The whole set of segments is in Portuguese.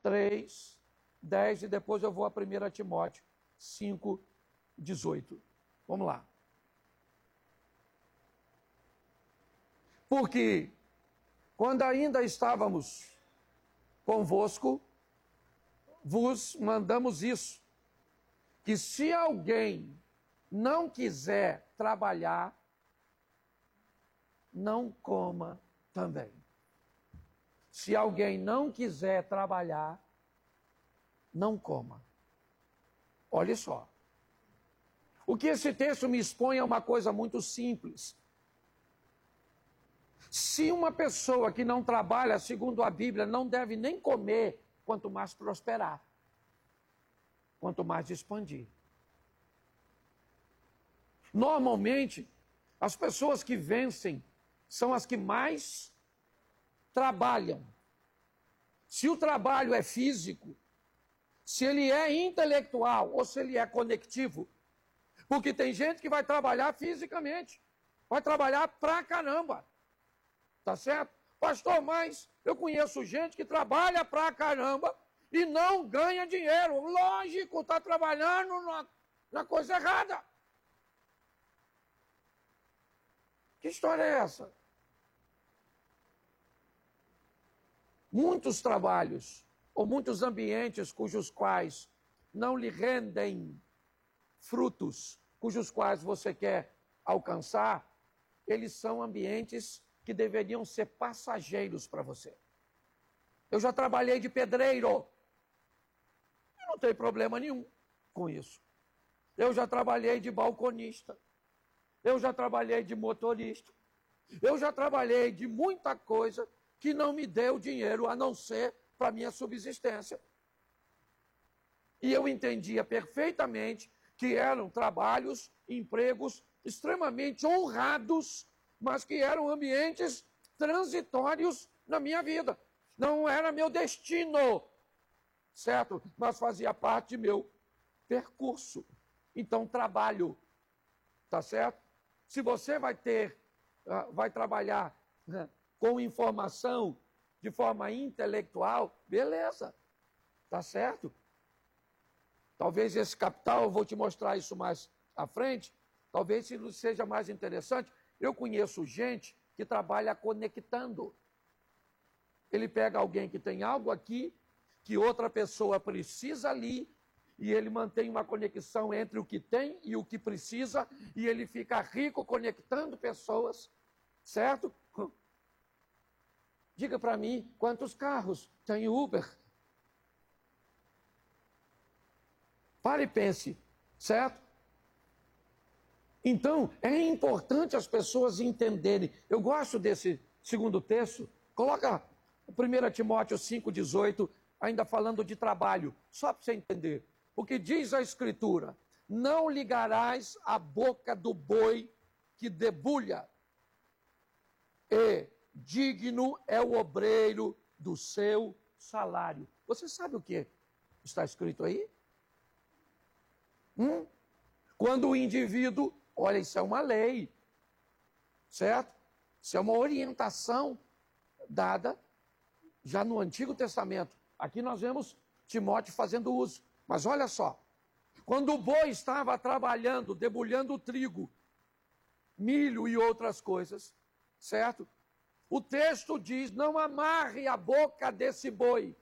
3, 10 e depois eu vou a 1 Timóteo 5, 18. Vamos lá. Porque quando ainda estávamos convosco, vos mandamos isso, que se alguém não quiser trabalhar, não coma também. Se alguém não quiser trabalhar, não coma. Olha só. O que esse texto me expõe é uma coisa muito simples. Se uma pessoa que não trabalha, segundo a Bíblia, não deve nem comer, quanto mais prosperar, quanto mais expandir. Normalmente, as pessoas que vencem são as que mais trabalham. Se o trabalho é físico, se ele é intelectual ou se ele é conectivo, porque tem gente que vai trabalhar fisicamente, vai trabalhar pra caramba, tá certo? Pastor, mas eu conheço gente que trabalha pra caramba e não ganha dinheiro. Lógico, está trabalhando na coisa errada. Que história é essa? Muitos trabalhos ou muitos ambientes cujos quais não lhe rendem frutos, cujos quais você quer alcançar, eles são ambientes que deveriam ser passageiros para você. Eu já trabalhei de pedreiro e não tem problema nenhum com isso. Eu já trabalhei de balconista. Eu já trabalhei de motorista. Eu já trabalhei de muita coisa que não me deu dinheiro a não ser para minha subsistência. E eu entendia perfeitamente que eram trabalhos, empregos extremamente honrados, mas que eram ambientes transitórios na minha vida. Não era meu destino, certo? Mas fazia parte de meu percurso. Então, trabalho, tá certo? Se você vai trabalhar com informação de forma intelectual, beleza, tá certo? Talvez esse capital, eu vou te mostrar isso mais à frente, talvez isso seja mais interessante. Eu conheço gente que trabalha conectando. Ele pega alguém que tem algo aqui, que outra pessoa precisa ali, e ele mantém uma conexão entre o que tem e o que precisa, e ele fica rico conectando pessoas, certo? Diga para mim, quantos carros tem Uber? Pare e pense, certo? Então, é importante as pessoas entenderem. Eu gosto desse segundo texto. Coloca 1 Timóteo 5,18, ainda falando de trabalho, só para você entender. O que diz a Escritura? Não ligarás a boca do boi que debulha, e digno é o obreiro do seu salário. Você sabe o que está escrito aí? Quando o indivíduo, olha, isso é uma lei, certo? Isso é uma orientação dada já no Antigo Testamento. Aqui nós vemos Timóteo fazendo uso. Mas olha só, quando o boi estava trabalhando, debulhando o trigo, milho e outras coisas, certo? O texto diz, não amarre a boca desse boi.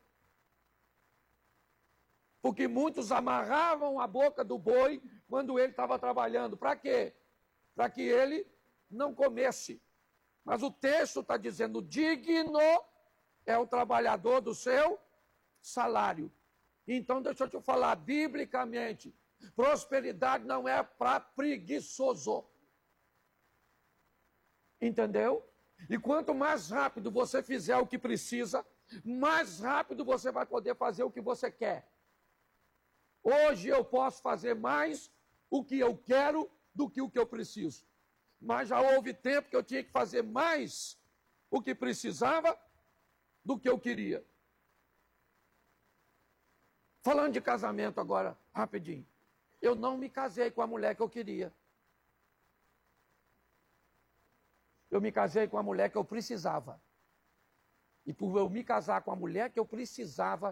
Porque muitos amarravam a boca do boi quando ele estava trabalhando. Para quê? Para que ele não comesse. Mas o texto está dizendo, digno é o trabalhador do seu salário. Então, deixa eu te falar, biblicamente, prosperidade não é para preguiçoso. Entendeu? E quanto mais rápido você fizer o que precisa, mais rápido você vai poder fazer o que você quer. Hoje eu posso fazer mais o que eu quero do que o que eu preciso. Mas já houve tempo que eu tinha que fazer mais o que precisava do que eu queria. Falando de casamento agora, rapidinho. Eu não me casei com a mulher que eu queria. Eu me casei com a mulher que eu precisava. E por eu me casar com a mulher que eu precisava,